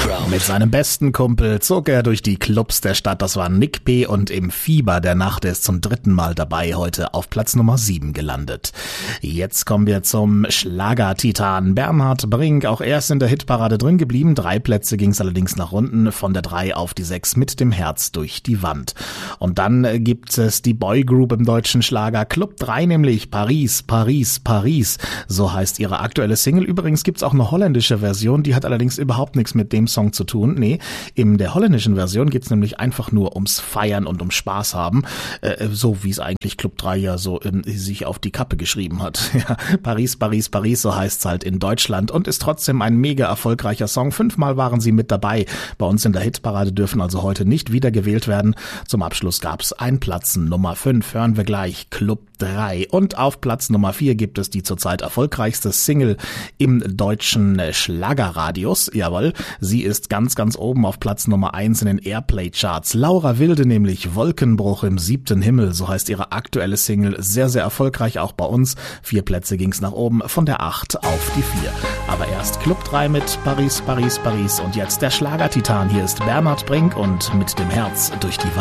Mit seinem besten Kumpel zog er durch die Clubs der Stadt. Das war Nick P. und im Fieber der Nacht. Er ist zum 3. Mal dabei, heute auf Platz Nummer 7 gelandet. Jetzt kommen wir zum Schlager-Titan Bernhard Brink. Auch er ist in der Hitparade drin geblieben. 3 Plätze ging es allerdings nach unten, von der 3 auf die 6 mit dem Herz durch die Wand. Und dann gibt es die Boygroup im deutschen Schlager Club 3, nämlich Paris, Paris, Paris. So heißt ihre aktuelle Single. Übrigens gibt es auch eine holländische Version, die hat allerdings überhaupt nichts mit dem Song zu tun. Nee, in der holländischen Version geht's nämlich einfach nur ums Feiern und um Spaß haben, so wie es eigentlich Club 3 ja so sich auf die Kappe geschrieben hat. Ja, Paris, Paris, Paris, so heißt's halt in Deutschland und ist trotzdem ein mega erfolgreicher Song. 5-mal waren sie mit dabei. Bei uns in der Hitparade dürfen also heute nicht wieder gewählt werden. Zum Abschluss gab's einen Platz Nummer 5. Hören wir gleich Club 3. Und auf Platz Nummer 4 gibt es die zurzeit erfolgreichste Single im deutschen Schlagerradius. Jawohl, sie ist ganz, ganz oben auf Platz Nummer 1 in den Airplay-Charts. Laura Wilde nämlich, Wolkenbruch im 7. Himmel, so heißt ihre aktuelle Single. Sehr, sehr erfolgreich auch bei uns. 4 Plätze ging's nach oben, von der 8 auf die 4. Aber erst Club 3 mit Paris, Paris, Paris und jetzt der Schlager-Titan. Hier ist Bernhard Brink und mit dem Herz durch die Wand.